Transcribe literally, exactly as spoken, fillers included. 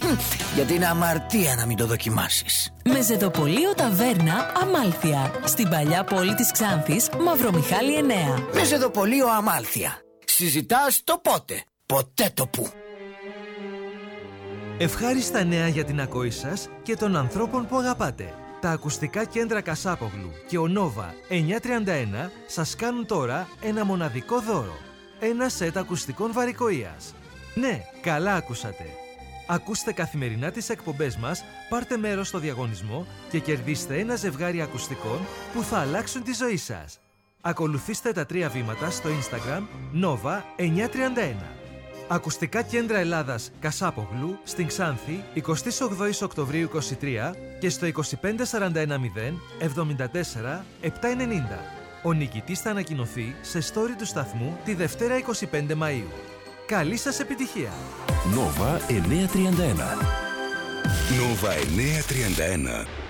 Γιατί είναι αμαρτία να μην το δοκιμάσεις. Μεζεδοπολείο Ταβέρνα Αμάλθεια. Στην παλιά πόλη της Ξάνθης, Μαυρομιχάλη εννέα. Μεζεδοπολείο Αμάλθεια. Συζητάς το πότε, ποτέ το που. Ευχάριστα νέα για την ακοή σας και των ανθρώπων που αγαπάτε. Τα ακουστικά κέντρα Κασάπογλου και ο Νόβα εννιακόσια τριάντα ένα σας κάνουν τώρα ένα μοναδικό δώρο. Ένα σετ ακουστικών βαρικοΐας. Ναι, καλά ακούσατε. Ακούστε καθημερινά τις εκπομπές μας, πάρτε μέρος στο διαγωνισμό και κερδίστε ένα ζευγάρι ακουστικών που θα αλλάξουν τη ζωή σας. Ακολουθήστε τα τρία βήματα στο Instagram Nova εννιακόσια τριάντα ένα. Ακουστικά κέντρα Ελλάδας Κασάπογλου στην Ξάνθη εικοστή όγδοη Οκτωβρίου είκοσι τρία και στο είκοσι πέντε σαράντα ένα μηδέν εβδομήντα τέσσερα επτακόσια ενενήντα. Ο νικητής θα ανακοινωθεί σε story του σταθμού τη Δευτέρα είκοσι πέντε Μαΐου. Καλή σας επιτυχία! Nova εννιακόσια τριάντα ένα. Nova εννιακόσια τριάντα ένα.